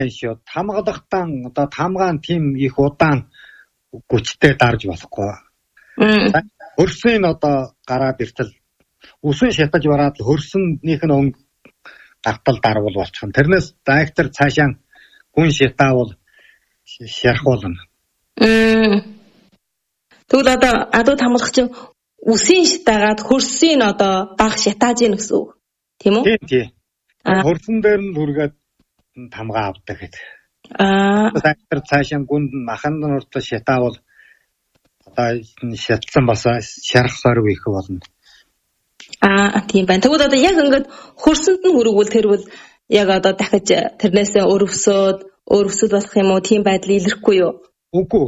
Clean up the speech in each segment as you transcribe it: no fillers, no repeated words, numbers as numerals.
шүү. Хамгаалахтан одоо хамгаан тим их удаан хүчтэй дарж болохгүй. Хөрсөн одоо гараад иртэл үсэн шатаж бараад хөрсөнийх нь өнгө гартал дарвал болчихно. Тэрнээс дайгтар цаашаа хүн шатаавал шархуулна. Тэгвэл одоо адуу хамгаалах чинь үсийн шатаагаад хөрсийн одоо баг шатааж ийн гэсэн үг. Тийм үү? Тийм. Хөрсөн дээр нь хүргээд тамгаа авдаг гэдэг. Дайгтар цаашаа гүнд махан нурт шатаавал одоо шатсан бас шарах сорив их болно. Тийм байна. Тэгвэл одоо яг ингээд хөрсөнд нь хүргвэл тэрвэл яг одоо дахиж тэрнээсээ өрөвсөд болох юм уу? Тийм байдал илэрхгүй юу? Үгүй.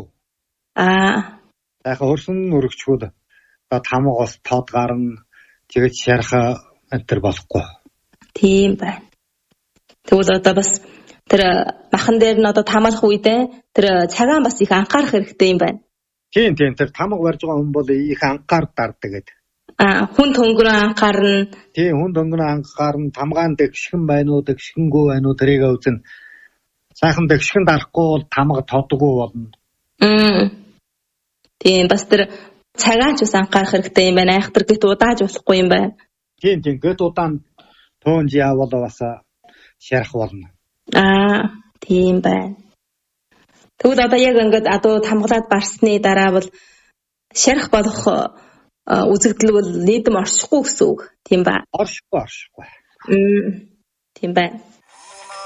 Яг хөрсөн нь өргөчгөл одоо тамгаас тод гарна. Тэгэж шарах энэ болохгүй. Тийм байна. Тэгвэл одоо бас тэр махан дээр нь одоо тамаалах үедээ тэр цагаан бас их анхаарах хэрэгтэй юм байна. Тийм тэр тамга барьж байгаа хүн бол их анхаар дарддаг гэдэг. Хүн төнгөрөө анхаарна. Тийм хүн төнгөрөө анхаарна. Тамгаан дэгшхэн байна уу, дэгшхэнгүй байна уу тэрийг үзэн. Сайхан дэгшхэн дарахгүй бол тамга тодгүй болно. Тийм бас тэр цагаан ч бас анхаарах хэрэгтэй юм байна. Айхтар гэт удааж болохгүй юм байна. Тийм гэт удаан туунж явал бас шарах болно. Тийм байна. Тэгвэл одоо яг ингээд адуу тамгалаад барсны дараа бол шарах болох үзэгдэл бол нийтэм оршихгүй гэсэн үг. Тийм ба? Оршихгүй. Тийм байна.